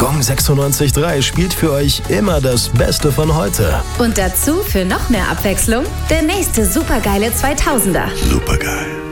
Gong 96.3 spielt für euch immer das Beste von heute. Und dazu für noch mehr Abwechslung der nächste supergeile 2000er. Supergeil.